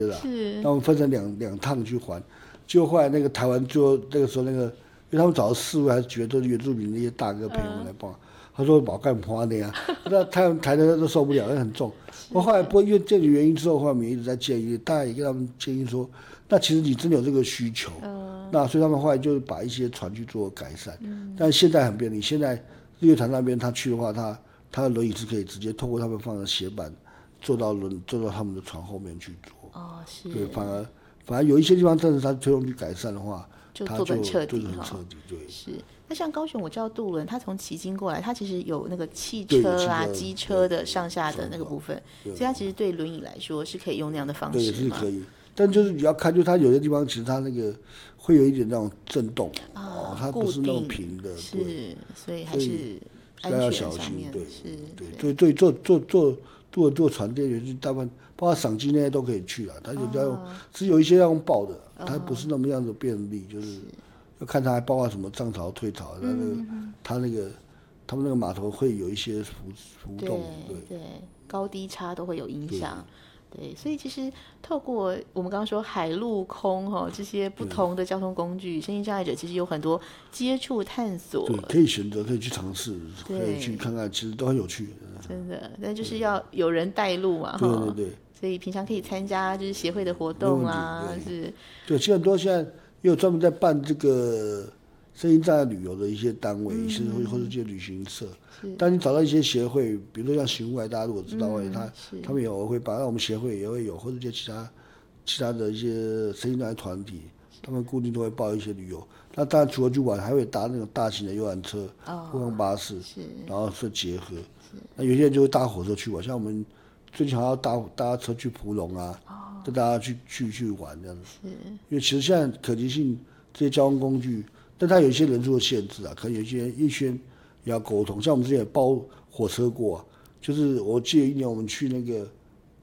是， 那我们分成两趟去还。结果后来那个台湾最后那个时候因为他们找了4位还是几位都是原住民那些大哥陪我们来帮。他说保干花那样，那台的都受不了，那很重。我后来不因为这个原因之后，后来我们一直在建议，大家也跟他们建议说，那其实你真的有这个需求，那所以他们后来就把一些船去做改善。但现在很便利，现在日月潭那边他去的话，他的轮椅是可以直接透过他们放的斜板坐到他们的船后面去坐。 是。 对，反而有一些地方真的他推动去改善的话， 就做得很彻底对。 是。那像高雄，我知道渡轮，它从旗津过来，它其实有那个汽车啊、机车的上下的那个部分，所以它其实对轮椅来说是可以用那样的方式对，也是可以。但就是你要看，就它有些地方其实它那个会有一点那种震动，它不是那种平的， 是，所以还是安全小心， 上面对，坐船店员大部分包括赏金那些都可以去啊，它只有一些要用抱的，它不是那么样的便利，就是要看它还包括什么涨潮退潮，他们那个码头会有一些浮动， 对，高低差都会有影响。对，所以其实透过我们刚刚说海陆空这些不同的交通工具，身心障碍者其实有很多接触探索， 对，可以选择，可以去尝试，可以去看看，其实都很有趣。 真的，但就是要有人带路嘛， 对。 所以平常可以参加就是协会的活动啊，是。 对，其实很多现在也有专门在办这个身心障碍旅游的一些单位，或者一些旅行社。但你找到一些协会，比如说像行外，大家如果知道，他们有会办，那我们协会也会有，或者一些其他的一些身心障碍团体，他们固定都会报一些旅游。那当然除了去玩，还会搭那种大型的游览车、观光巴士，然后是结合。那有些人就会搭火车去玩，像我们最近还要搭车去蒲龙啊，带大家去玩这样子。因为其实现在可及性这些交通工具，但它有一些人数的限制啊，可能有一些也要沟通。像我们之前也包火车过啊，就是我记得1年我们去那个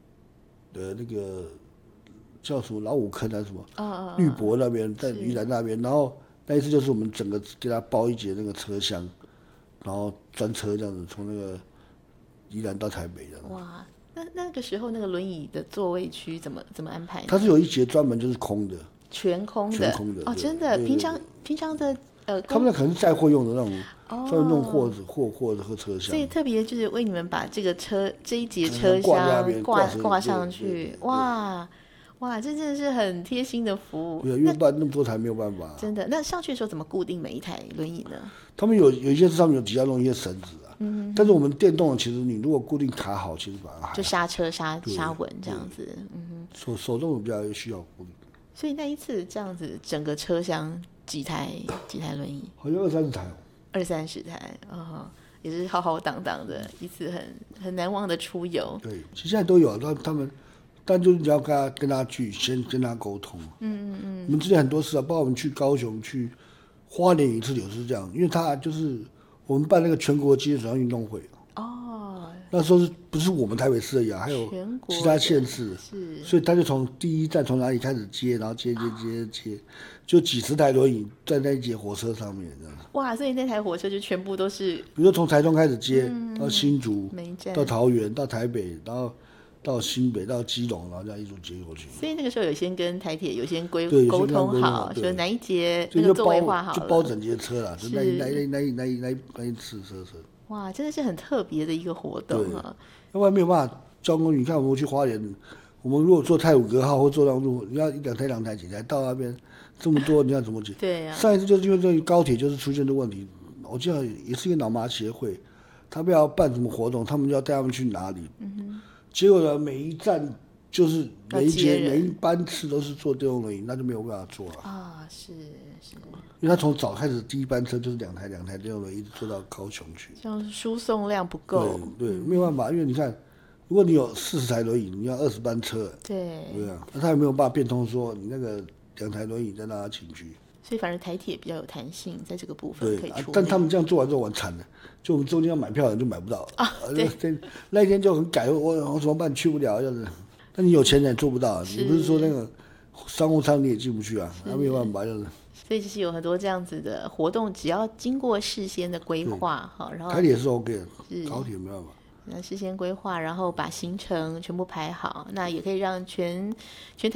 叫什么老五坑还是什么，绿博那边，在宜兰那边，然后那一次就是我们整个给他包一节那个车厢，然后专车这样子从那个宜兰到台北这样。 哇，那个时候那个轮椅的座位区怎么安排呢？ 它是有一节专门就是空的， 全空的哦，真的，平常的他们那可能是载货用的那种，专门弄货和车厢， 所以特别就是为你们把这一节车厢挂上去，哇，这真的是很贴心的服务。 对，因为不然那么多台没有办法。 真的，那上去的时候怎么固定每一台轮椅呢？ 他们有一些上面有底下弄一些绳子啊，但是我们电动的其实你如果固定卡好，其实反而还好， 就刹车刹稳这样子。 手动比较需要固定。 所以那一次这样子，整个车厢几台轮椅？ 好像20-30台 20-30台，也是浩浩荡荡的一次很难忘的出游。 对，其实现在都有，他们。但就是你要跟他去，先跟他沟通。我们之前很多次啊，包括我们去高雄、去花莲一次，有时这样，因为他就是我们办那个全国机车水上运动会。那时候不是我们台北市而已啊，还有其他县市，所以他就从第一站从哪里开始接，然后接，就几十台轮椅在那一节火车上面这样。 哇，所以那台火车就全部都是， 比如说从台中开始接，到新竹，到桃园，到台北，然后到新北，到基隆，然后这样一路接过去。 所以那个时候有先跟台铁有先沟通好，说哪一节那个座位画好了， 就包整节车啦，就那一次车。 哇，真的是很特别的一个活动啊！ 要不然没有办法交通工具。你看我们去花莲，我们如果坐太武阁号或坐那路，你要两台几台到那边这么多，你要怎么解？ 对呀。 上一次就是因为这高铁就是出现这个问题，我记得也是一个脑麻协会，他们要办什么活动，他们就要带他们去哪里。结果呢，每一站就是每一班次都是坐电动轮椅，那就没有办法坐了啊！是， 因为他从早开始第一班车就是两台电动轮椅一直坐到高雄去， 这样输送量不够。 对，没有办法，因为你看，如果你有40台轮椅，你要20班车，对啊，那他也没有办法变通说你那个2台轮椅再让他进去。 所以反正台铁比较有弹性，在这个部分可以处理。 但他们这样做完之后完惨了，就我们中间要买票的人就买不到啊。对，那一天就很改，我怎么办？去不了，就是。那你有钱人也做不到，你不是说那个商务舱你也进不去啊？那没有办法，就是。 所以就是有很多这样子的活动，只要经过事先的规划，然后台铁是 OK 的，高铁没办法。 那事先规划，然后把行程全部排好，那也可以让全台